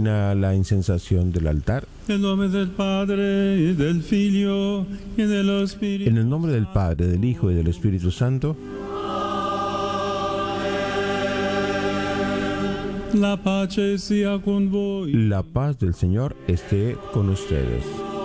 termina la incensación del altar. En nombre del Padre, y del Figlio, y dello Spirito. En el nombre del Padre, del Hijo y del Espíritu Santo. La pace sia con voi. La paz del Señor esté con ustedes.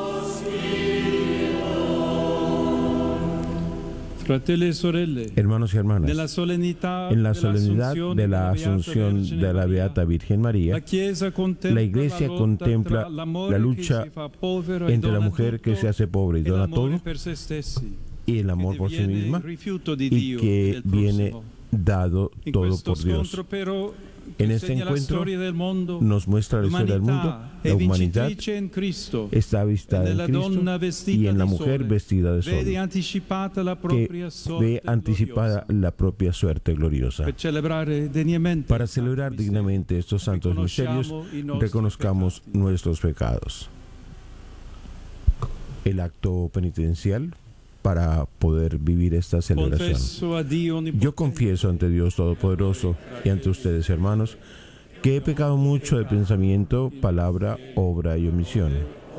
Fratelli e sorelle, Hermanos y hermanas, en la solemnidad de la Asunción de la Beata Virgen María, la Iglesia contempla la lucha entre la mujer que se hace pobre y dona todo, y el amor por sí misma, y que viene dado todo por Dios. En este encuentro nos muestra la historia del mundo. La humanidad está avistada en Cristo y en la mujer vestida de sol, que ve anticipada la propia suerte gloriosa. Para celebrar dignamente estos santos misterios, reconozcamos nuestros pecados. El acto penitencial para poder vivir esta celebración. Yo confieso ante Dios Todopoderoso y ante ustedes, hermanos, que he pecado mucho de pensamiento, palabra, obra y omisión.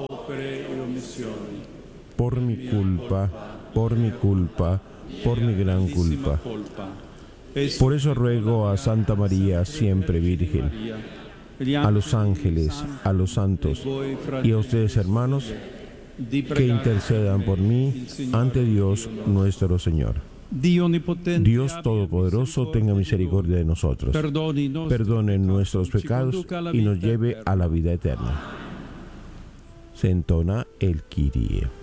Por mi culpa, por mi gran culpa. Por eso ruego a Santa María, siempre Virgen, a los ángeles, a los santos y a ustedes, hermanos, que intercedan por mí ante Dios nuestro Señor. Dios Todopoderoso tenga misericordia de nosotros, perdone nuestros pecados y nos lleve a la vida eterna. Se entona el Kyrie.